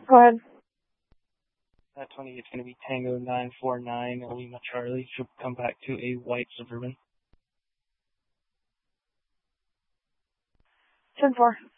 Go ahead. That 20 is going to be Tango 949 Lima Charlie. Should come back to a white Suburban. 10-4.